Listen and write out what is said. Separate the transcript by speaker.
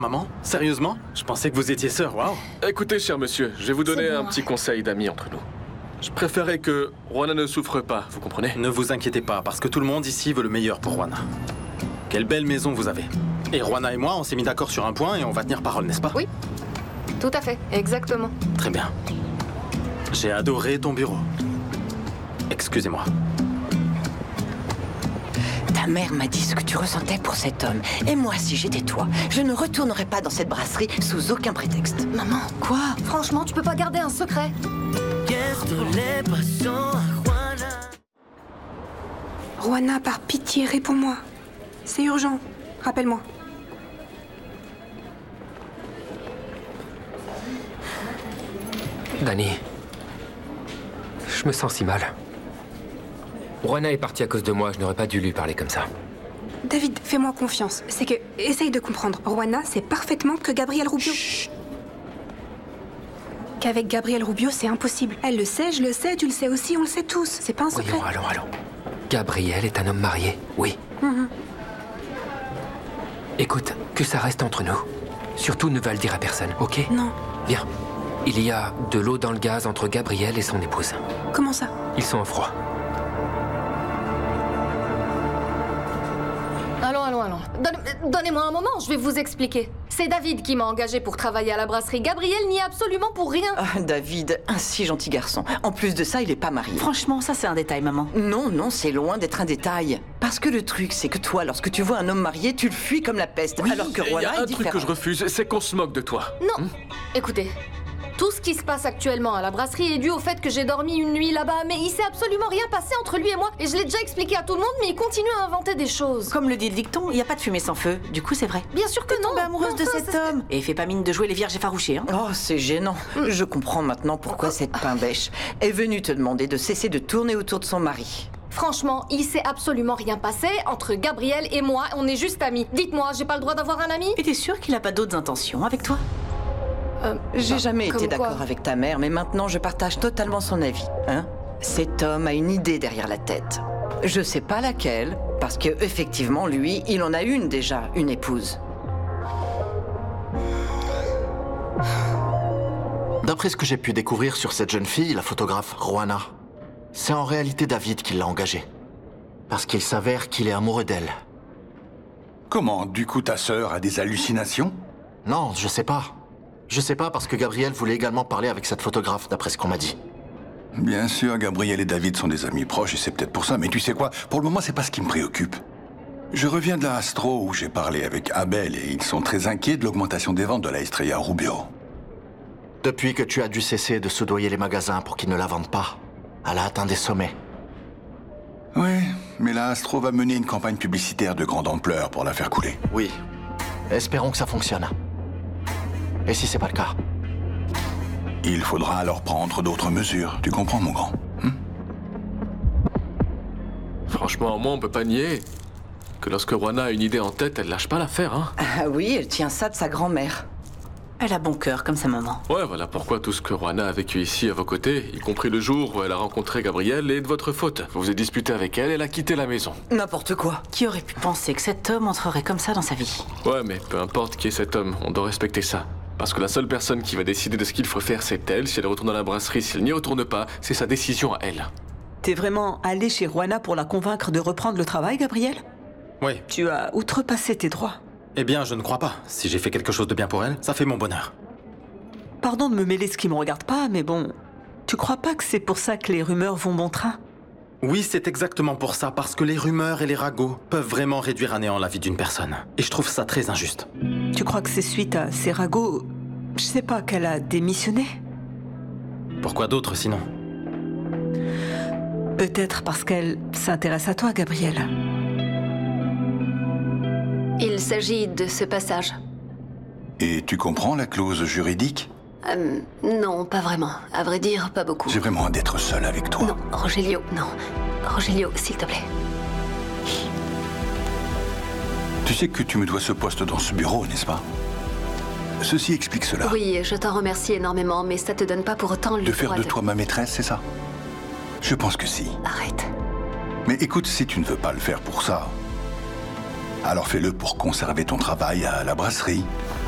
Speaker 1: Maman? Sérieusement? Je pensais que vous étiez sœurs, waouh!
Speaker 2: Écoutez, cher monsieur, je vais vous donner un petit conseil d'amis entre nous. Je préférais que Juana ne souffre pas, vous comprenez?
Speaker 1: Ne vous inquiétez pas, parce que tout le monde ici veut le meilleur pour Juana. Quelle belle maison vous avez. Et Juana et moi, on s'est mis d'accord sur un point et on va tenir parole, n'est-ce pas?
Speaker 3: Oui, tout à fait, exactement.
Speaker 1: Très bien. J'ai adoré ton bureau. Excusez-moi.
Speaker 4: Ta mère m'a dit ce que tu ressentais pour cet homme. Et moi, si j'étais toi, je ne retournerais pas dans cette brasserie sous aucun prétexte.
Speaker 3: Maman,
Speaker 4: Quoi?
Speaker 3: franchement, tu peux pas garder un secret.
Speaker 5: Juana, par pitié, réponds-moi. C'est urgent. Rappelle-moi.
Speaker 6: Dani, je me sens si mal. Juana est partie à cause de moi, je n'aurais pas dû lui parler comme ça.
Speaker 5: David, fais-moi confiance. C'est que, essaye de comprendre. Juana sait parfaitement que Gabriel Rubio...
Speaker 6: Chut.
Speaker 5: Qu'avec Gabriel Rubio, c'est impossible. Elle le sait, je le sais, tu le sais aussi, on le sait tous. C'est pas un secret.
Speaker 6: Voyons, allons. Gabriel est un homme marié, oui. Écoute, que ça reste entre nous. Surtout ne va le dire à personne, ok?
Speaker 5: Non.
Speaker 6: Viens. Il y a de l'eau dans le gaz entre Gabriel et son épouse.
Speaker 5: Comment ça?
Speaker 6: Ils sont en froid.
Speaker 3: Allons. Donnez-moi un moment, je vais vous expliquer. C'est David qui m'a engagé pour travailler à la brasserie. Gabriel n'y est absolument pour rien.
Speaker 4: Ah, David, un si gentil garçon. En plus de ça, il est pas marié.
Speaker 7: Franchement, ça c'est un détail, maman.
Speaker 4: Non, c'est loin d'être un détail. Parce que le truc, c'est que toi, lorsque tu vois un homme marié, tu le fuis comme la peste. Alors que
Speaker 2: Il y
Speaker 4: Juana
Speaker 2: a
Speaker 4: est
Speaker 2: un truc
Speaker 4: différente.
Speaker 2: que je refuse, c'est qu'on se moque de toi.
Speaker 3: Non, écoutez. Tout ce qui se passe actuellement à la brasserie est dû au fait que j'ai dormi une nuit là-bas, mais il s'est absolument rien passé entre lui et moi. Et je l'ai déjà expliqué à tout le monde, mais il continue à inventer des choses.
Speaker 7: Comme le dit le dicton, il n'y a pas de fumée sans feu. Du coup, c'est vrai.
Speaker 3: Bien sûr que non.
Speaker 7: Tombée amoureuse
Speaker 3: Non,
Speaker 7: de
Speaker 3: ça,
Speaker 7: cet
Speaker 3: c'est-
Speaker 7: homme. Et fais pas mine de jouer les vierges effarouchées, hein.
Speaker 4: Oh, c'est gênant. Je comprends maintenant pourquoi cette pain-bêche est venue te demander de cesser de tourner autour de son mari.
Speaker 3: Franchement, il s'est absolument rien passé entre Gabriel et moi. On est juste amis. Dites-moi, j'ai pas le droit d'avoir un ami?
Speaker 7: Et t'es sûr qu'il a pas d'autres intentions avec toi?
Speaker 4: J'ai jamais
Speaker 3: comme
Speaker 4: été
Speaker 3: quoi?
Speaker 4: d'accord avec ta mère, mais maintenant je partage totalement son avis. Hein? Cet homme a une idée derrière la tête. Je sais pas laquelle, parce que effectivement, lui, il en a une déjà, une épouse.
Speaker 8: D'après ce que j'ai pu découvrir sur cette jeune fille, la photographe Juana, c'est en réalité David qui l'a engagée. Parce qu'il s'avère qu'il est amoureux d'elle.
Speaker 9: Comment? Du coup, ta sœur a des hallucinations?
Speaker 8: Non, je sais pas. Je sais pas parce que Gabriel voulait également parler avec cette photographe, d'après ce qu'on m'a dit.
Speaker 9: Bien sûr, Gabriel et David sont des amis proches et c'est peut-être pour ça, mais tu sais quoi? Pour le moment, c'est pas ce qui me préoccupe. Je reviens de la Astro où j'ai parlé avec Abel et ils sont très inquiets de l'augmentation des ventes de la Estrella Rubio.
Speaker 8: Depuis que tu as dû cesser de soudoyer les magasins pour qu'ils ne la vendent pas, elle a atteint des sommets.
Speaker 9: Oui, mais la Astro va mener une campagne publicitaire de grande ampleur pour la faire couler.
Speaker 8: Oui. Espérons que ça fonctionne. Et si c'est pas le cas?
Speaker 9: Il faudra alors prendre d'autres mesures, tu comprends, mon grand?
Speaker 2: Franchement, moi, on peut pas nier que lorsque Juana a une idée en tête, elle lâche pas l'affaire, hein.
Speaker 4: Ah oui, elle tient ça de sa grand-mère.
Speaker 7: Elle a bon cœur comme sa maman.
Speaker 2: Ouais, voilà pourquoi tout ce que Juana a vécu ici à vos côtés, y compris le jour où elle a rencontré Gabriel, est de votre faute. Vous vous êtes disputé avec elle, elle a quitté la maison.
Speaker 4: N'importe quoi.
Speaker 7: Qui aurait pu penser que cet homme entrerait comme ça dans sa vie?
Speaker 2: Ouais, mais peu importe qui est cet homme, on doit respecter ça. Parce que la seule personne qui va décider de ce qu'il faut faire, c'est elle. Si elle retourne à la brasserie, si elle n'y retourne pas, c'est sa décision à elle.
Speaker 10: T'es vraiment allé chez Juana pour la convaincre de reprendre le travail, Gabriel?
Speaker 1: Oui.
Speaker 10: Tu as outrepassé tes droits.
Speaker 1: Eh bien, je ne crois pas. Si j'ai fait quelque chose de bien pour elle, ça fait mon bonheur.
Speaker 10: Pardon de me mêler ce qui me regarde pas, mais bon... Tu crois pas que c'est pour ça que les rumeurs vont bon train?
Speaker 1: Oui, c'est exactement pour ça, parce que les rumeurs et les ragots peuvent vraiment réduire à néant la vie d'une personne. Et je trouve ça très injuste.
Speaker 10: Tu crois que c'est suite à ces ragots... Je sais pas, qu'elle a démissionné?
Speaker 1: Pourquoi d'autres sinon?
Speaker 10: Peut-être parce qu'elle s'intéresse à toi, Gabriel.
Speaker 3: Il s'agit de ce passage.
Speaker 9: Et tu comprends la clause juridique?
Speaker 3: Non, pas vraiment. À vrai dire, pas beaucoup.
Speaker 9: J'ai vraiment hâte d'être seul avec toi.
Speaker 3: Non, Rogelio, non. Rogelio, s'il te plaît.
Speaker 9: Tu sais que tu me dois ce poste dans ce bureau, n'est-ce pas? Ceci explique cela.
Speaker 3: Oui, je t'en remercie énormément, mais ça te donne pas pour autant le
Speaker 9: De faire
Speaker 3: droit
Speaker 9: de toi ma maîtresse, c'est ça? Je pense que si.
Speaker 3: Arrête.
Speaker 9: Mais écoute, si tu ne veux pas le faire pour ça, alors fais-le pour conserver ton travail à la brasserie.